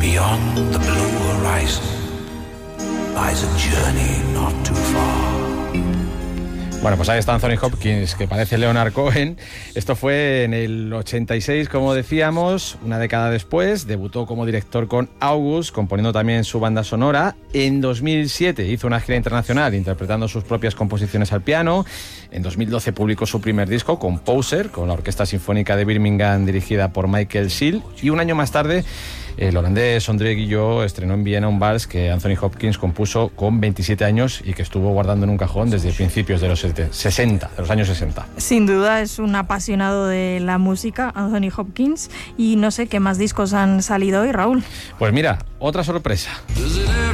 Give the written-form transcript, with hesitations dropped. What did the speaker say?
Beyond the blue horizon lies a journey not too far. Bueno, pues ahí está Anthony Hopkins, que parece Leonard Cohen. Esto fue en el 86, como decíamos, una década después. Debutó como director con August, componiendo también su banda sonora. En 2007 hizo una gira internacional interpretando sus propias composiciones al piano. En 2012 publicó su primer disco, Composer, con la Orquesta Sinfónica de Birmingham dirigida por Michael Seal. Y un año más tarde, el holandés André Guillot estrenó en Viena un vals que Anthony Hopkins compuso con 27 años y que estuvo guardando en un cajón desde principios de los 60, de los años 60. Sin duda es un apasionado de la música, Anthony Hopkins, y no sé qué más discos han salido hoy, Raúl. Pues mira, otra sorpresa.